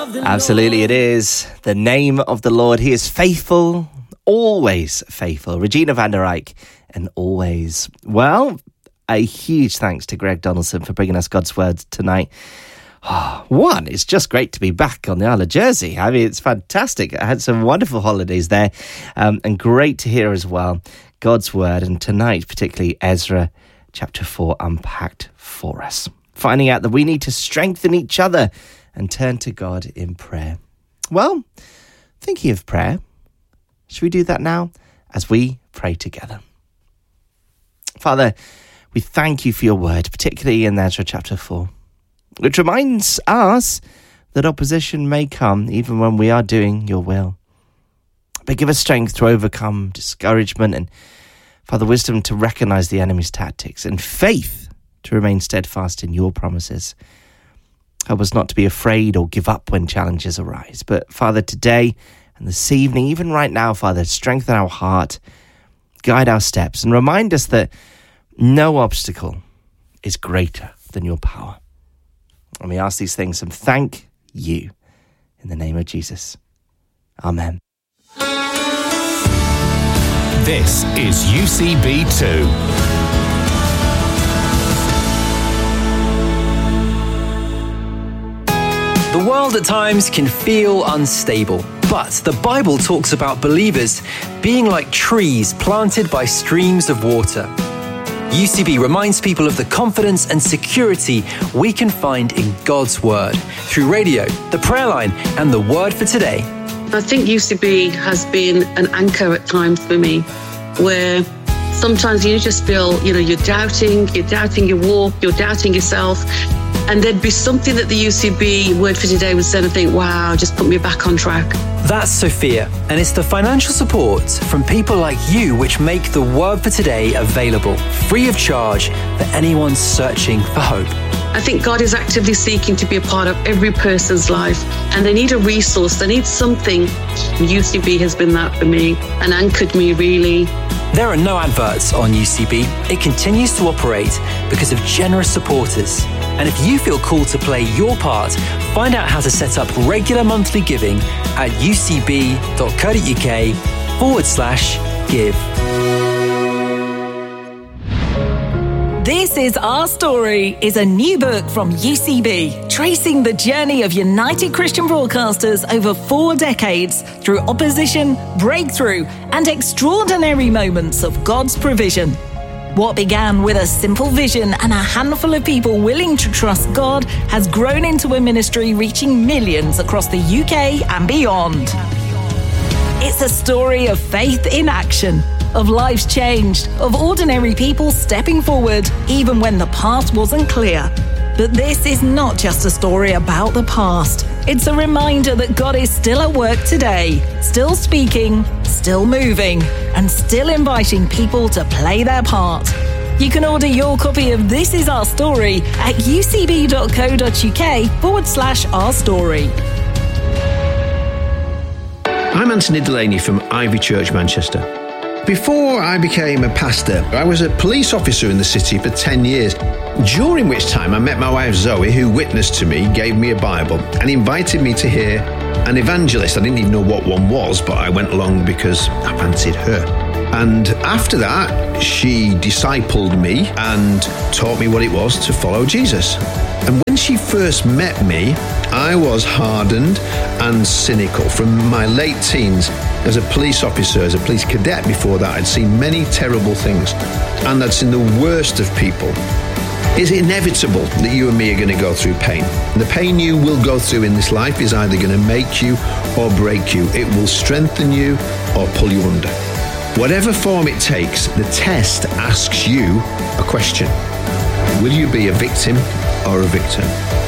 Absolutely, it is the name of the Lord. He is faithful, always faithful. Regina van der Eyck, and always. Well, a huge thanks to Greg Donaldson for bringing us God's Word tonight. One, it's just great to be back on the Isle of Jersey. I mean, it's fantastic. I had some wonderful holidays there, and great to hear as well God's Word, and tonight particularly Ezra chapter 4 unpacked for us. Finding out that we need to strengthen each other and turn to God in prayer. Well, thinking of prayer, should we do that now as we pray together? Father, we thank you for your word, particularly in Ezra chapter 4, which reminds us that opposition may come even when we are doing your will. But give us strength to overcome discouragement and, Father, wisdom to recognize the enemy's tactics and faith to remain steadfast in your promises. Help us not to be afraid or give up when challenges arise. But, Father, today and this evening, even right now, Father, strengthen our heart, guide our steps, and remind us that no obstacle is greater than your power. And we ask these things and thank you in the name of Jesus. Amen. This is UCB2. The world at times can feel unstable, but the Bible talks about believers being like trees planted by streams of water. UCB reminds people of the confidence and security we can find in God's Word through radio, the prayer line, and the Word for Today. I think UCB has been an anchor at times for me, where sometimes you just feel, you're doubting your walk, you're doubting yourself. And there'd be something that the UCB Word for Today would say, and I think, wow, just put me back on track. That's Sophia, and it's the financial support from people like you which make the Word for Today available, free of charge, for anyone searching for hope. I think God is actively seeking to be a part of every person's life, and they need a resource, they need something. UCB has been that for me and anchored me, really. There are no adverts on UCB. It continues to operate because of generous supporters. And if you feel called to play your part, find out how to set up regular monthly giving at ucb.co.uk/give. This is Our Story is a new book from UCB, tracing the journey of United Christian Broadcasters over 4 decades through opposition, breakthrough, and extraordinary moments of God's provision. What began with a simple vision and a handful of people willing to trust God has grown into a ministry reaching millions across the UK and beyond. It's a story of faith in action, of lives changed, of ordinary people stepping forward even when the path wasn't clear. But this is not just a story about the past. It's a reminder that God is still at work today, still speaking, still moving, and still inviting people to play their part. You can order your copy of This Is Our Story at ucb.co.uk/Our Story. I'm Anthony Delaney from Ivy Church, Manchester. Before I became a pastor, I was a police officer in the city for 10 years, during which time I met my wife Zoe, who witnessed to me, gave me a Bible, and invited me to hear an evangelist. I didn't even know what one was, but I went along because I fancied her. And after that, she discipled me and taught me what it was to follow Jesus. And when she first met me, I was hardened and cynical. From my late teens, as a police officer, as a police cadet before that, I'd seen many terrible things, and I'd seen the worst of people. It's inevitable that you and me are going to go through pain. The pain you will go through in this life is either going to make you or break you. It will strengthen you or pull you under. Whatever form it takes, the test asks you a question. Will you be a victim or a victor?